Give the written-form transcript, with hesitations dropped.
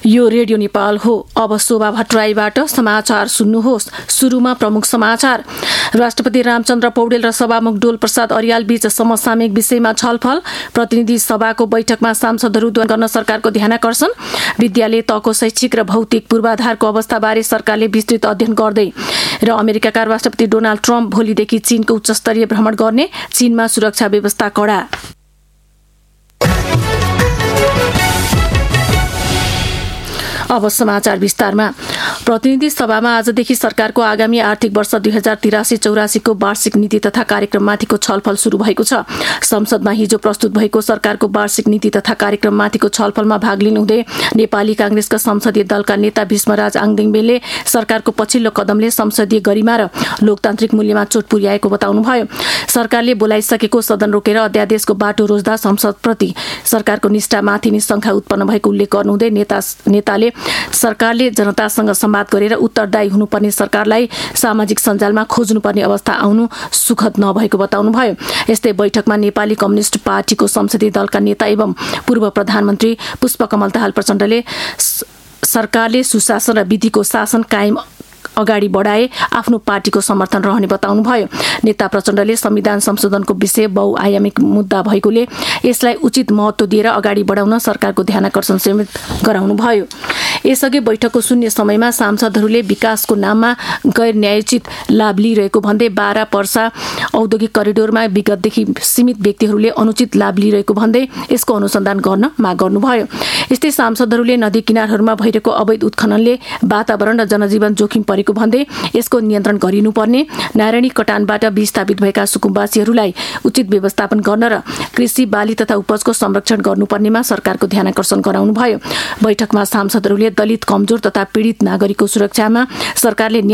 यो रेडियो नेपाल हो। अब शोभा भट्टराईबाट समाचार सुन्नुहोस्। सुरुमा प्रमुख समाचार। राष्ट्रपति रामचन्द्र पौडेल र सभामुख डोल प्रसाद अर्याल बीच समसामयिक विषयमा छलफल। प्रतिनिधि सभाको बैठकमा सांसदहरूद्वारा गर्न सरकारको ध्यानाकर्षण। विद्यालय तहको शैक्षिक र भौतिक पूर्वाधारको अवस्थाबारे सरकारले विस्तृत अध्ययन गर्दै। र अमेरिकाका राष्ट्रपति डोनाल्ड ट्रम्प भोलिदेखि चीनको उच्चस्तरीय भ्रमण गर्ने। चीनमा सुरक्षा व्यवस्था कडा। अब समाचार विस्तारमा। प्रतिनिधि सभामा आजदेखि सरकारको आगामी आर्थिक वर्ष 2083-84 को वार्षिक नीति तथा कार्यक्रममाथिको छलफल सुरु भएको छ। संसदमा हिजो प्रस्तुत भएको सरकारको वार्षिक नीति तथा कार्यक्रममाथिको छलफलमा भाग लिनुहुँदै नेपाली कांग्रेसका संसदीय दलका नेता भीष्मराज आङदेङबेले सरकारको पछिल्लो कदमले संसदीय गरिमा र लोकतान्त्रिक मूल्यमा चोट पुर्याएको बताउनुभयो। सरकारले बोलाइसकेको सदन रोकेर अध्यादेशको बाटो रोज्दा संसदप्रति सरकारको निष्ठामाथि निशंका उत्पन्न भएको उल्लेख गर्नुहुँदै नेताले सरकारले जनतासँग संवाद गरेर उत्तरदायी हुनुपर्ने सरकारलाई सामाजिक सञ्जालमा खोज्नुपर्ने अवस्था आउनु सुखद नभएको बताउनुभयो। यस्तै बैठकमा नेपाली कम्युनिस्ट पार्टीको संसदीय दलका नेता एवं पूर्व प्रधानमन्त्री पुष्पकमल दाहाल प्रचण्डले सरकारले सुशासन र विधिको शासन कायम अगाडि बढाए आफ्नो पार्टीको समर्थन रहने बताउनुभयो। नेता प्रचण्डले संविधान संशोधनको विषय बहुआयामिक मुद्दा भएकोले यसलाई उचित महत्त्व दिएर अगाडि बढाउन सरकारको ध्यानाकर्षण समेत गराउनुभयो। यसअघि बैठकको शून्य समयमा सांसदहरूले विकासको नाममा गैर न्यायोचित लाभ लिइरहेको भन्दै 12 पर्सा औद्योगिक करिडोरमा विगतदेखि सीमित व्यक्तिहरूले अनुचित लाभ लिइरहेको भन्दै यसको अनुसन्धान गर्न माग गर्नुभयो। यस्तै सांसदहरूले नदी किनारहरूमा भइरहेको अवैध उत्खननले वातावरण र जनजीवन जोखिम परेको भन्दै यसको नियन्त्रण गरिनुपर्ने, नारायणी कटानबाट विस्थापित भएका सुकुम्बासीहरूलाई उचित व्यवस्थापन गर्न र कृषि बाली तथा उपजको संरक्षण गर्नुपर्नेमा सरकारको ध्यानाकर्षण गराउनुभयो। बैठकमा सांसदहरूले दलित, कमजोर तथा पीडित नागरिकको सुरक्षामा सरकारले